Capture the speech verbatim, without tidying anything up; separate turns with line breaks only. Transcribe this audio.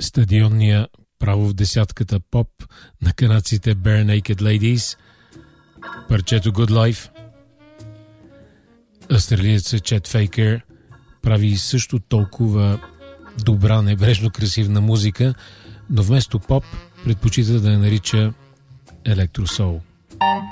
стадионния право в десятката поп на канадците Bare Naked Ladies, парчето Good Life. Австралиецът Чет Фейкър прави също толкова добра, небрежно красивна музика, но вместо поп предпочита да я нарича електросол.